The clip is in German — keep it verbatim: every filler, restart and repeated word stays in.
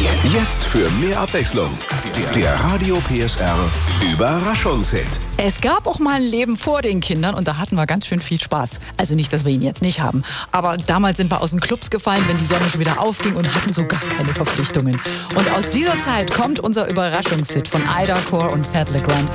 Jetzt für mehr Abwechslung. Der Radio P S R Überraschungshit. Es gab auch mal ein Leben vor den Kindern und da hatten wir ganz schön viel Spaß. Also nicht, dass wir ihn jetzt nicht haben. Aber damals sind wir aus den Clubs gefallen, wenn die Sonne schon wieder aufging und hatten so gar keine Verpflichtungen. Und aus dieser Zeit kommt unser Überraschungshit von Ida Core und Fat LeGrand.